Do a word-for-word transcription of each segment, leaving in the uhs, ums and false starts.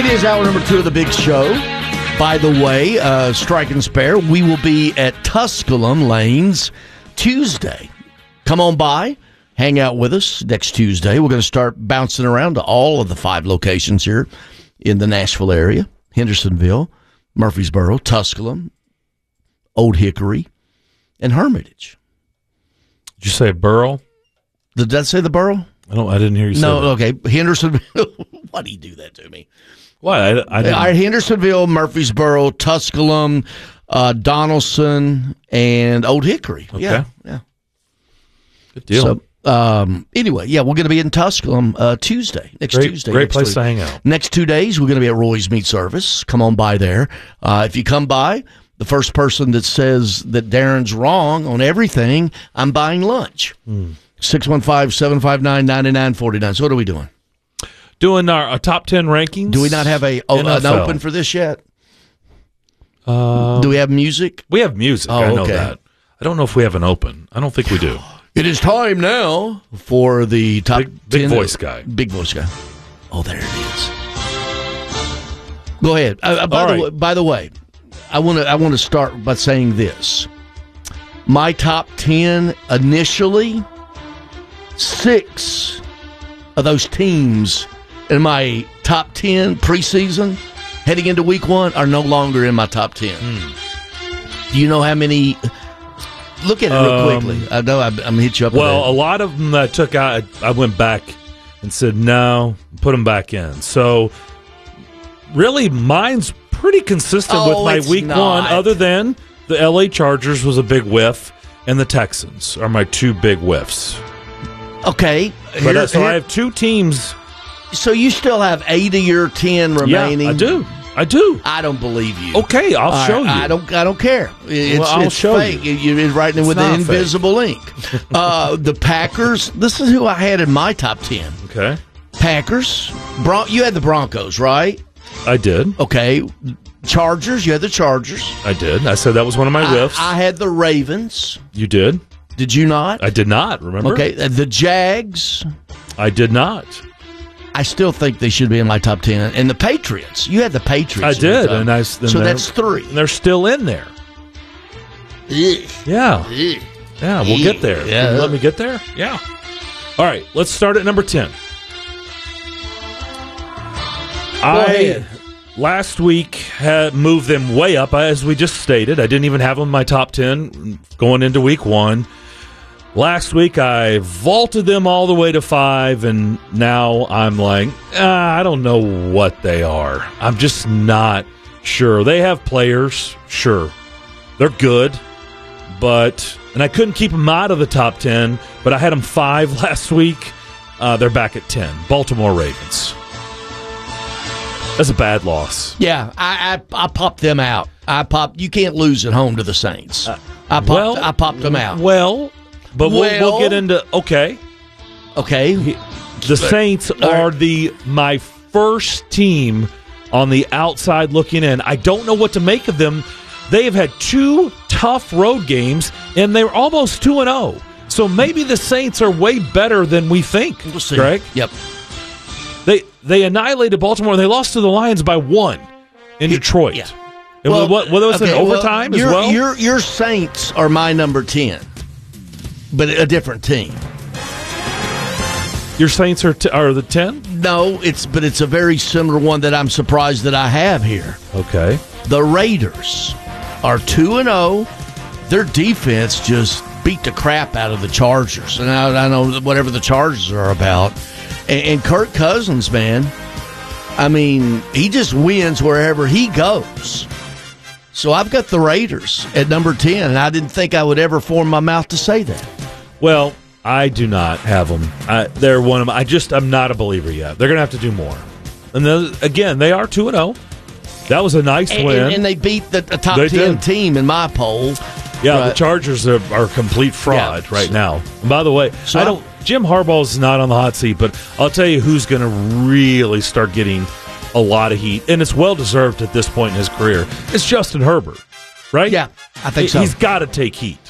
It is hour number two of the big show. By the way, uh, Strike and Spare, we will be at Tusculum Lanes Tuesday. Come on by, hang out with us next Tuesday. We're going to start bouncing around to all of the five locations here in the Nashville area: Hendersonville, Murfreesboro, Tusculum, Old Hickory, and Hermitage. Did you say Burrell? Did that say the borough? I don't. I didn't hear you say No, that. okay. Hendersonville. Why do you do that to me? Why? I, I didn't. All right, Hendersonville, Murfreesboro, Tusculum, uh, Donaldson, and Old Hickory. Okay. Yeah, yeah. Good deal. So, um, anyway, yeah, we're going to be in Tusculum uh, Tuesday, next great, Tuesday. Great next place week. to hang out. Next two days, we're going to be at Roy's Meat Service. Come on by there. Uh, if you come by, the first person that says that Darren's wrong on everything, I'm buying lunch. six one five, seven five nine, nine nine four nine. So what are we doing? Doing our, our top ten rankings. Do we not have a oh, an N F L. open for this yet? Um, Do we have music? We have music. Oh, I know okay. that. I don't know if we have an open. I don't think we do. It is time now for the top Big, big ten. voice guy. Big voice guy. Oh, there it is. Go ahead. Uh, by, All the right. way, by the way, I want to I want to start by saying this. My top ten initially, six of those teams in my top ten preseason heading into week one are no longer in my top ten. Hmm. Do you know how many? Look at it real Um, quickly. I know I'm, I'm going to hit you up with Well, that. a lot of them that I took out, I went back and said, no, put them back in. So, really, mine's pretty consistent Oh, with my it's week not. one, other than the L A Chargers was a big whiff, and the Texans are my two big whiffs. Okay. But here- uh, so here- I have two teams. so you still have eight of your ten remaining? Yeah, I do. I do. I don't believe you. Okay, I'll All show right, you. I don't. I don't care. It's, Well, I'll it's show fake. you. You're writing it It's with not an fake. invisible ink. uh, the Packers. This is who I had in my top ten. Okay, Packers. Bron- you had the Broncos, right? I did. Okay. Chargers. You had the Chargers. I did. I said that was one of my I, whiffs. I had the Ravens. You did. Did you not? I did not. Remember? Okay. uh, The Jags. I did not. I still think they should be in my top ten. And the Patriots. You had the Patriots. I in your did, top- and I s- and so they're- that's three. And they're still in there. Ugh. Yeah. Ugh. Yeah, we'll get there. Yeah. Can you let me get there? Yeah. All right, let's start at number ten. I ahead. last week had moved them way up, as we just stated. I didn't even have them in my top ten going into week one. Last week, I vaulted them all the way to five, and now I'm like, ah, I don't know what they are. I'm just not sure. They have players, sure. They're good, but, and I couldn't keep them out of the top ten, but I had them five last week. Uh, they're back at ten. Baltimore Ravens. That's a bad loss. Yeah, I, I I popped them out. I popped. You can't lose at home to the Saints. I popped. well, I popped them out. Well, but we'll, Well- we'll get into, okay. Okay. The Saints are the my first team on the outside looking in. I don't know what to make of them. They have had two tough road games, and they're almost two and oh. So maybe the Saints are way better than we think, We'll see. Greg. Yep. They they annihilated Baltimore. They lost to the Lions by one in Detroit. Yeah. And what, what was okay, it, overtime well, as your, well? Your your Saints are my number ten, but a different team. Your Saints are t- are the ten? No, it's but it's a very similar one that I'm surprised that I have here. Okay. The Raiders are two and zero. Their defense just beat the crap out of the Chargers, and I, I know whatever the Chargers are about. And, and Kirk Cousins, man, I mean, he just wins wherever he goes. So I've got the Raiders at number ten, and I didn't think I would ever form my mouth to say that. Well, I do not have them. I, they're one of my, I just, I'm not a believer yet. They're going to have to do more. And then, again, they are two and oh. That was a nice And, win. and, and they beat the, the top They ten did. team in my poll. yeah, the But- Chargers are, are complete fraud Yeah. right now. And by the way, So I I- don't. Jim Harbaugh's not on the hot seat, but I'll tell you who's going to really start getting a lot of heat, and it's well deserved at this point in his career. It's Justin Herbert, right? Yeah, I think He- so. He's got to take heat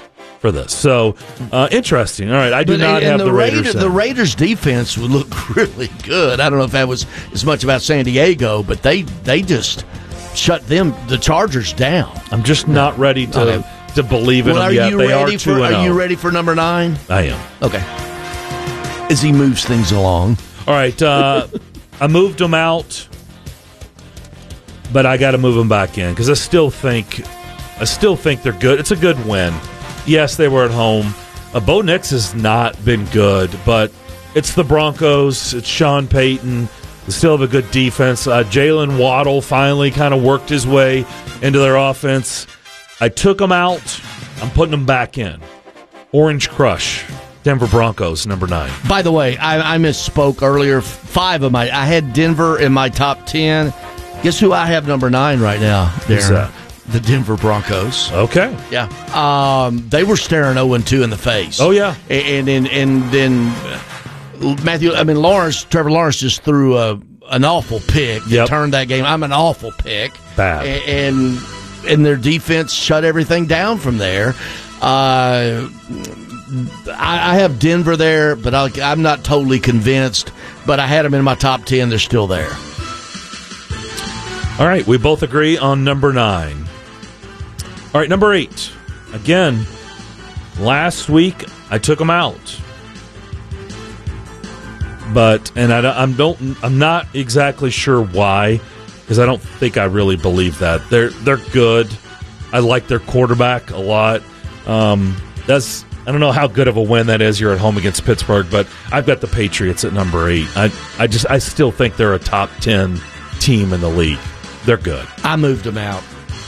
for this. So, uh, interesting. All right, I do but, not and have the, the Raiders. Raiders the Raiders defense would look really good. I don't know if that was as much about San Diego, but they they just shut them, the Chargers, down. I'm just not ready to Okay. to believe in Well, them are yet. you They ready are for? two and Are you oh. ready for number nine? I am. Okay. As he moves things along. All right, uh, I moved them out, but I got to move them back in because I still think, I still think they're good. It's a good win. Yes, they were at home. Uh, Bo Nix has not been good, but it's the Broncos. It's Sean Payton. They still have a good defense. Uh, Jalen Waddle finally kind of worked his way into their offense. I took them out. I'm putting them back in. Orange Crush. Denver Broncos, number nine. By the way, I, I misspoke earlier. Five of my, I had Denver in my top ten. Guess who I have number nine right now, Darren? Who's that? The Denver Broncos. Okay. Yeah. Um, they were staring oh and two in the face. Oh, yeah. And and, and then uh, Matthew, I mean, Lawrence, Trevor Lawrence just threw a, an awful pick that Yep. turned that game. I'm an awful pick. Bad. A- And, and their defense shut everything down from there. Uh, I, I have Denver there, but I, I'm not totally convinced. But I had them in my top ten. They're still there. All right, we both agree on number nine. All right, number eight. Again, last week I took them out, but and I, don't- I'm don't I'm not exactly sure why, because I don't think I really believe that they're they're good. I like their quarterback a lot. Um, that's I don't know how good of a win that is. You're at home against Pittsburgh, but I've got the Patriots at number eight. I I just I still think they're a top ten team in the league. They're good. I moved them out.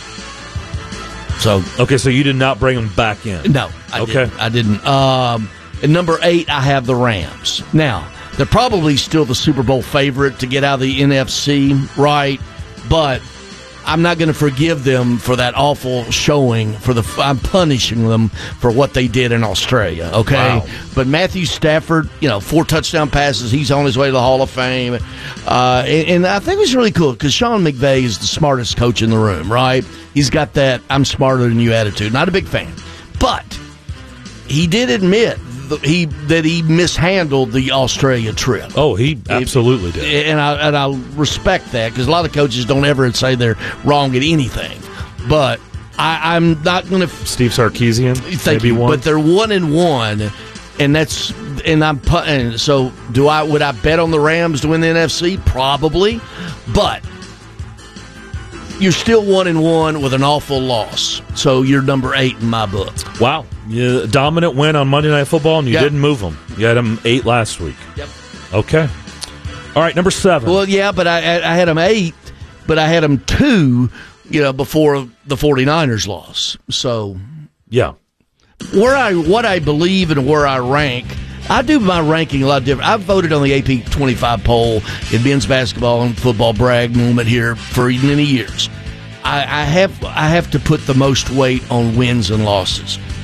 So Okay, so you did not bring them back in. no, I Okay. didn't. I didn't. Um, at number eight, I have the Rams. Now they're probably still the Super Bowl favorite to get out of the N F C, right? But I'm not going to forgive them for that awful showing. For the I'm punishing them for what they did in Australia. Okay, Wow. but Matthew Stafford, you know, four touchdown passes. He's on his way to the Hall of Fame, uh, and, and I think it was really cool because Sean McVay is the smartest coach in the room. Right? He's got that "I'm smarter than you" attitude. Not a big fan, but he did admit th- he that he mishandled the Australia trip. Oh, he absolutely did. And I and I respect that because a lot of coaches don't ever say they're wrong at anything. But I, I'm not going to Steve Sarkisian, thank maybe you. one. But they're one and one, and that's and I'm pu- and so do I. Would I bet on the Rams to win the N F C? Probably, but you're still one and one with an awful loss. So you're number eight in my book. Wow, yeah, dominant win on Monday Night Football, and you Yep. didn't move them. You had them eight last week. Yep. Okay. All right, number seven. Well, yeah, but I I had them eight, but I had them two, you know, before the 49ers loss. So yeah. where I what I believe and where I rank, I do my ranking a lot different. I've voted on the A P twenty-five poll in men's basketball and football brag moment here for many years. I, I have I have to put the most weight on wins and losses.